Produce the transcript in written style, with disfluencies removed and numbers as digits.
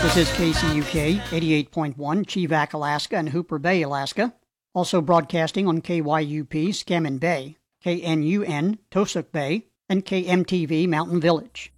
This is KCUK 88.1, Cheevac, Alaska, and Hooper Bay, Alaska. Also broadcasting on KYUP, Scammon Bay, KNUN, Tosuk Bay, and KMTV, Mountain Village.